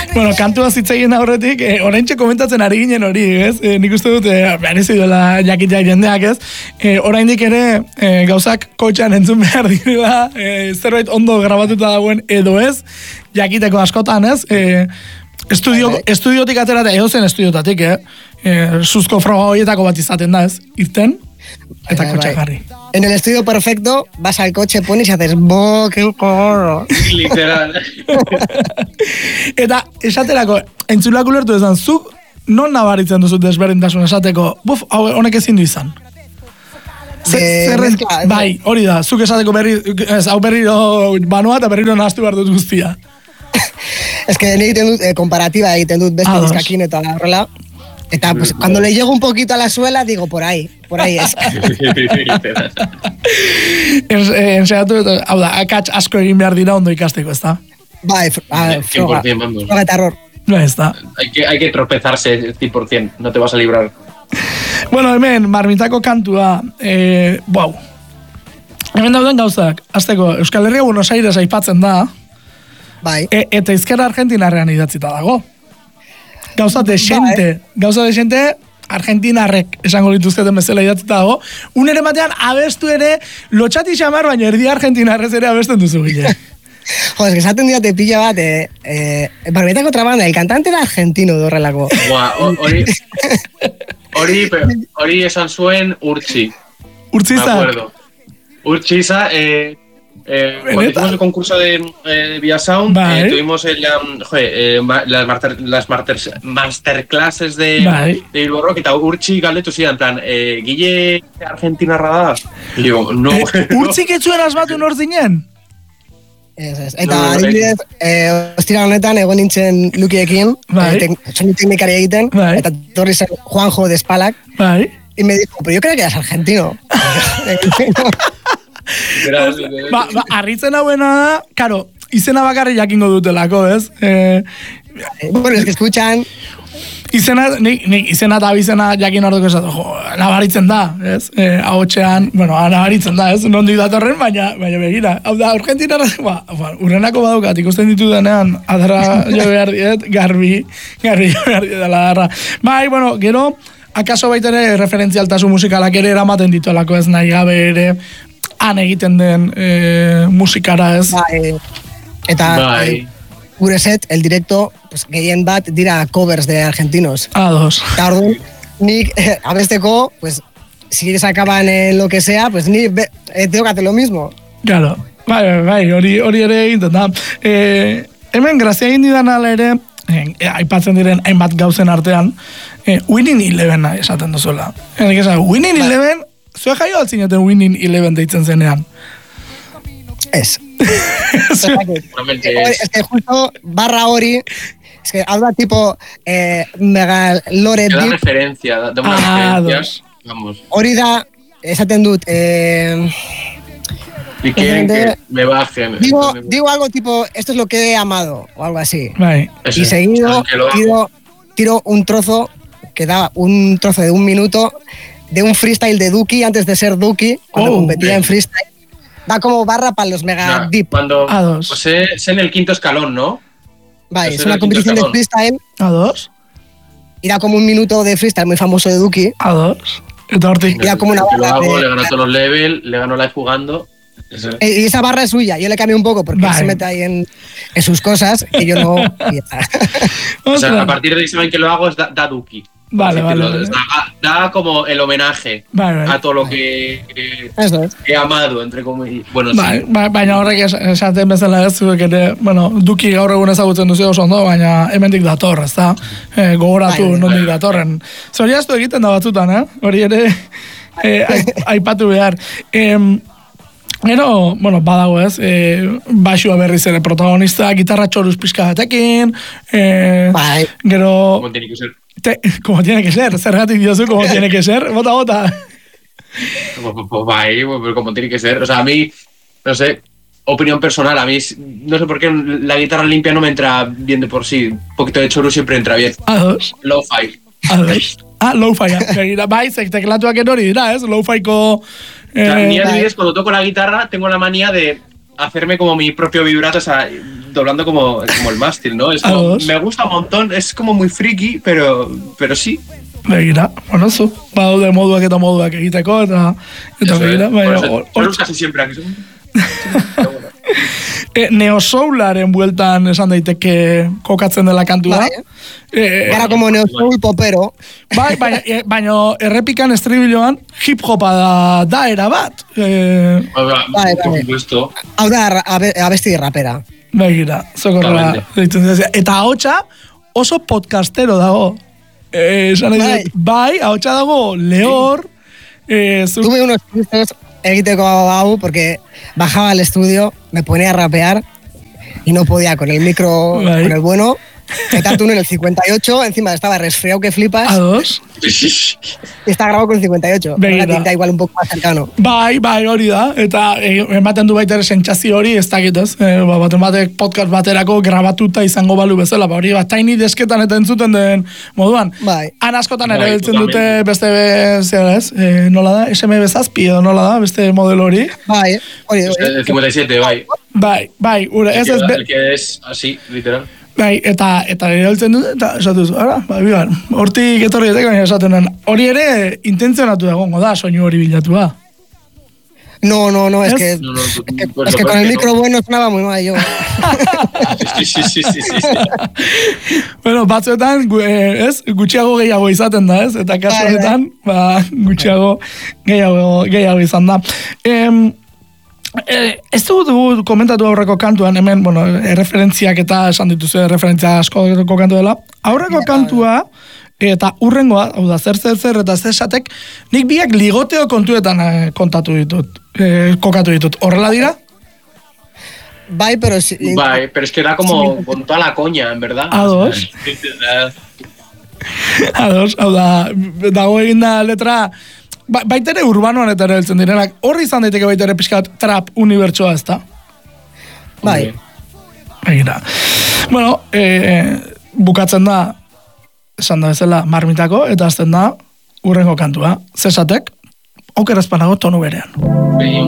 Bueno, kantua zitzegin aurretik, oraintxe komentatzen ari ginen hori, ez? Nik uste dut, berezi duela jakitea jendeak, ez? Oraindik ere, gauzak kotxean entzun behar direla, zerbait ondo grabatuta dagoen edo ez, jakiteko askotan, ez? Estudiotik aterata, edozen estudiotatik, suzko froga horietako bat izaten da, ez? Irten, eta kotxea jarri. En el estudio perfecto, vas al coche, pones y haces qué gorro. Literal. Eta esaterako, entzulak ulertu ezan, zuk non nabaritzen duzu desberdintasun esateko, honek ezin du izan? Bai, hori da, zuk esateko hau berriro banoa eta berriro nahaztu behar dut guztia. Es que egiten dut, komparatiba egiten dut beste diskakin eta horrela. Eta, pues, cuando le llego un poquito a la suela, digo, por ahí es. Enseatu, hau da, akats asko egin behar dira ondo ikasteko, ez da? Bai, froga eta error. No, ez da. Hay que tropezarse 100%, no te vas a librar. Bueno, hemen, marmitako kantua, wow. Hemen dauden gauzak, azteko, Euskal Herria Buenos Aires aipatzen da, bai. Eta izquierda argentinarrean idatzita dago. Gauza de xente, argentinarrek esango lituzketen bezala idatzita dago. Unere batean abestu ere, lotxati xamar, baina erdi argentinarrez ere abesten duzu gile. Jo, es que esaten didate pila bat, Barbietako otra banda, el cantante era argentino dorrelako. Hori esan zuen Urtzi. Urtziza? Me acuerdo. Urtziza, cuando hicimos el concurso de Vía Sound, tuvimos las masterclasses de Bilbo Rock, eta Urtzi galdetu zidan, plan, Guille Argentinarra da? Y digo, no. Urtzi ketzuen asbatu nor zinen? Eta adibidez, ostira honetan egon nintzen Lukiekin, soni teknikari egiten, eta torri zen Juanjo de Espalak, y me dijo, pero yo creo que eras argentino. Arritzen hauena da, karo, izena bakarri jakingo dutelako, ez? Bueno, es que escuchan... Izena eta abizena jakin orduko esatu, nabaritzen da, ez? Ahotxean, bueno, nabaritzen da, ez? Nondi datorren, baina begira. Hau da, Argentinarra, urrenako badukat, ikusten ditu denean, adarra jo behar diet, garbi jo behar diet dela darra. Bai, bueno, gero, akaso baitere referentzialtasun musikalak ere eramaten dituelako, ez nahi gabe ere, han egiten den musikara, ez? Eta... gure set, el directo, pues, gehien bat dira covers de argentinos. Dos. Eta orduan, nik abesteko, pues, si sacaban lo que sea, pues ni tengo que hacer lo mismo. Claro, bai, hori ere egiten da. Hemen, grazia egin didan ala ere, aipatzen diren hainbat gauzen artean, Winning Eleven esaten duzuela. Winning Eleven, zue jaio altzineten Winning Eleven deitzen zenean. Ez. Es que justo barra hori, es que habla tipo mega lore da referencia, da una referencia, vamos. Hori da, esaten dut, y quieren que me bajen. Digo algo tipo, esto es lo que he amado, o algo así. Right. Y seguido tiro un trozo, que da un trozo de 1 minuto, de un freestyle de Duki, antes de ser Duki, cuando competía en freestyle. Da como barra para los mega deep. Cuando, pues es en el 5º escalón, ¿no? Vale, es una competición de freestyle. A2. Y da como 1 minuto de freestyle muy famoso de Duki. A2. Y da como una barra. Le ganó todos los levels, le ganó live jugando. Y esa barra es suya. Yo le cambié un poco porque él se mete ahí en sus cosas y yo no. O sea, a partir de ese momento que lo hago es da Duki. Vale. Da como el homenaje a todo lo que he amado, entre comillas. Bueno, sí. Baina horrek esaten bezala ez, bueno, Duki gaur egun ezagutzen duzu oso ondo, baina hemendik dator, ez da? Gogoratu nondik datorren. Zoriaztu egiten da batzutan, hori ere aipatu behar. Gero, bueno, badago ez, Baxua berriz ere protagonista, gitarra txoruz pixka batekin, gero... Como tiene que ser. Como tiene que ser, zergatik diozu, como tiene que ser, bota. Bai, como tiene que ser, o sea, a mí, no sé, opinión personal, a mí, no sé por qué la guitarra limpia no me entra bien de por sí, un poquito de chorus siempre entra bien. A2. Lo-fi. A2. Lo-fi, bai, teklatuak hori dira, ez, lo-fiko... Ni adibidez, cuando toco la guitarra, tengo la manía de hacerme como mi propio vibrato, o sea, doblando como el mástil, ¿no? Es como, me gusta un montón, es como muy friki, pero sí. Begira, bueno, zu, badaude moduak egiteko, eta begira, hor casi siempre aquí. Neosoularen bueltan esan daiteke kokatzen dela kantua. Gara como neosoul popero. Baina errepikan estribiloan hip-hopa da erabat. Hau da abesti rapera. Begira, zokorra. Eta ahotsa oso podcastero dago. Bai, ahotsa dago lehor. Tuve unos chistes egiteko hau, porque bajaba al estudio, me ponía a rapear y no podía con el micro, con el bueno. Eta tú en el 58, encima estaba resfriado que flipas. ¿A dos? Y está grabado con el 58. La tinta igual un poco más cercano. Bai, hori da. Eta ematen du baita ere sentsazio hori, ez dakit ez. Batek podcast baterako grabatuta izango balu bezala. Hori bat, tiny desketan eta entzuten den moduan. Bai. Han askotan ere biltzen dute beste zera ez. Nola da? SMB zazpi edo nola da? Beste modelo hori. Bai, hori. El 57, bai. Bai, ure. El que es así, literal. Bai, eta heltzen dut, eta esatuz, hortik etorri etek, baina esaten den, hori ere intentzionatu egongo da, soinu hori bilatua. No, es que con el micro bueno sonaba muy mal yo. Sí. Bueno, batzuetan, gutxiago gehiago izaten da, ez? Eta kasu honetan, gutxiago gehiago izan da. Ez dugu komentatu aurreko kantuan, hemen, erreferentziak eta esan dituzu erreferentzia asko kantu dela. Aurreko kantua eta urrengoa, hau da, zer eta zesatek, nik biak ligoteo kontuetan kokatu ditut. Horrela dira? Bai, pero es que da como con toda la coña, en verdad. Ados, hau da, dago egin da letra... Baitere urbanoan eta ere heltzen direnak, horri izan daiteke baitere pixkat trap unibertsoa ez da? Bai. Begira. Bueno, bukatzen da, esan da bezala, marmitako, eta azten da, urrengo kantua. Zesatek, oker ezpanago tonu berean.